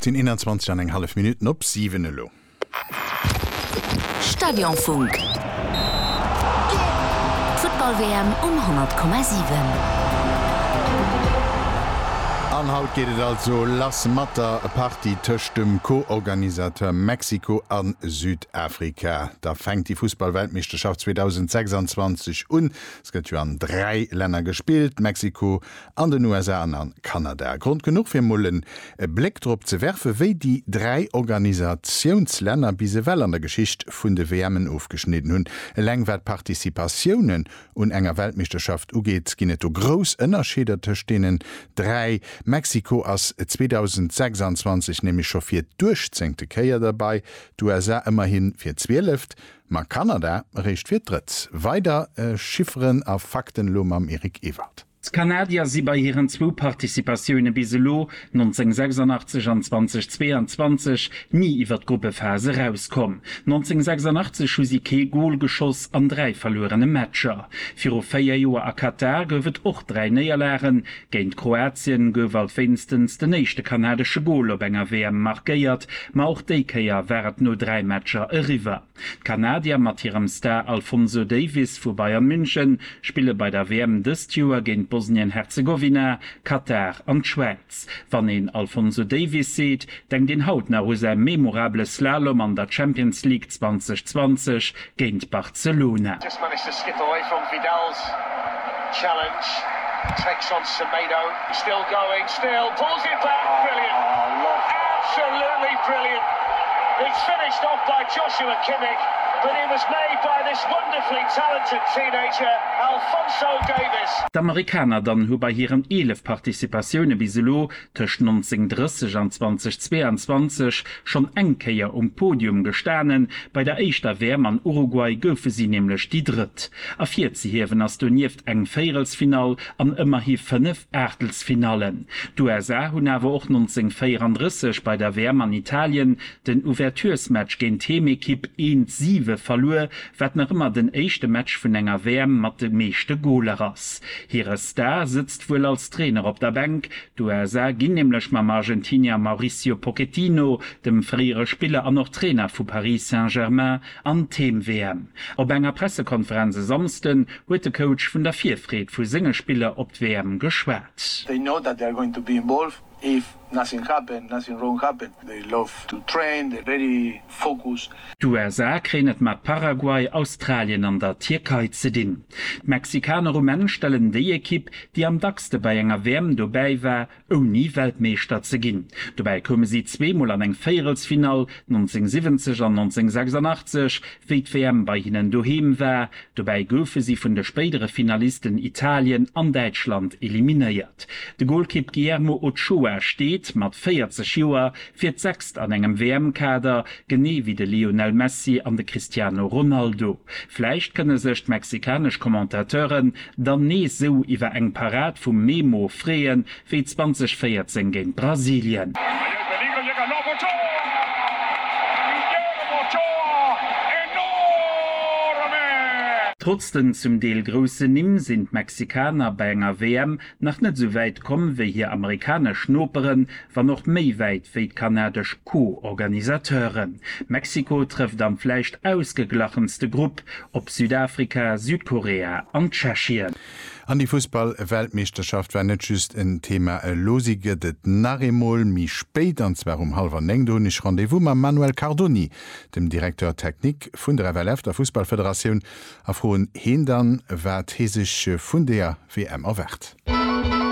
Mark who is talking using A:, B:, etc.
A: Den 21,5 Minuten op 7 Uhr.
B: Stadionfunk. Football-WM um 100,7.
A: Haut geht also Las Matter Party töcht dem Co-Organisateur Mexiko an Südafrika. Da fängt die Fußball-Weltmeisterschaft 2026 an. Es wird an 3 Länder gespielt, Mexiko, an den USA und an Kanada. Grund genug für Mullen Blick drauf zu werfen, wie die 3 Organisationsländer bis well an der Geschichte von der WM aufgeschnitten haben. Längwert Partizipationen und enger Weltmeisterschaft ugeht, gibt es groß Unterschiede zwischen denen 3 Mexiko as 2026 nämlich schon 4 durchzenkte Käier dabei, du immerhin 4 12, ma Kanada recht 4 dritt. Weiter Chiffren auf Faktenlum am Erik Ewald.
C: Kanadier sie bei ihren 2 Partizipationen biselo 1986 an 2022 nie iwwer Gruppephase rauskom. 1986 hu sie ke Goalgeschoss an 3 verlorene Matcher. Für 4 Joer a Katar gowet och 3 Neierlären, géint Kroatien gowald finstens de nächste kanadische Goal op enger WM markiert, ma auch Dekeier wäret no 3 Matcher e River. Kanadier mat ihrem Star Alfonso Davis vu Bayern München spiele bei der WM des Joer géint Bosnien-Herzegowina, Katar an Schweiz. Wann en Alfonso Davis sieht, denkt den Haut nach sein memorable Slalom an der Champions League 2020 gegen Barcelona.
D: Just managed to skip away from Vidal's challenge. Takes on Semedo. Still going, still pulls it back. Brilliant. Absolutely brilliant. It's finished off by Joshua Kimmich, but it was made by this wonderfully talented teenager, Alfonso Davis.
C: Die Amerikaner dann hu bei ihren 11 Partizipationen biselo zwischen 1930 und 2022 schon engkeier Podium gestanden. Bei der ersten WM an Uruguay goufe sie nämlich die dritt. A 40 hewen as du nieft eng Vierelsfinal an immerhin 5 Achtelfinalen. Du hun awer auch 1934 bei der WM an Italien den Ouverturesmatch gegen Team-Equipe 1-7 verlor, wat noch immer den erste Match von enger WM mat de meeste Goleras. Ihre Star sitzt wohl als Trainer op der Bank. Du ginn nämlich ma Argentinier Mauricio Pochettino, dem frühere Spieler an noch Trainer vu Paris Saint-Germain an Team-WM. Op enger Pressekonferenz samsten huet de Coach vun der Vierfried vu Singespieler op WM geschwärzt.
E: They know that they are going to be involved. If nothing happened, nothing wrong happened. They love to train, they're very focused.
C: Du krenet mat Paraguay, Australien an der Türkei ze din. Mexikaner Rumänen stellen die Equipe, die am dachste bei enger WM dabei war, nie Weltmeister ze ginn. Dabei komme sie 2-mal an eng Vierelsfinal 1970 an 1986, wie die WM bei ihnen daheim war. Dabei goufe sie von der späteren Finalisten Italien an Deutschland eliminiert. De Goalkeeper Guillermo Ochoa steht mat 40 Joer fir d'Sechst an engem WM-Kader, gene wie de Lionel Messi an de Cristiano Ronaldo. Vielleicht könne sech mexikanisch Kommentateuren dann nie so iwwer eng Parat vum Memo freeen wie 2014 gegen Brasilien. Trotzdem zum Deel große Nimm sind Mexikaner bei enger WM nach net so weit kommen wie hier Amerikaner Schnoperen, war noch méi weit wie kanadisch Co-Organisateuren. Mexiko trifft am vielleicht ausgeglachenste Gruppe ob Südafrika, Südkorea und Tschechien.
A: An die Fußball-Weltmeisterschaft war net just ein Thema losige det Naremol mi spät an zwar 8:30 ich Rendevous ma Manuel Cardoni, dem Direktor Technik vun der WWF der Fußballföderation, a hohen Hindern wat hesische vun der WM erwert.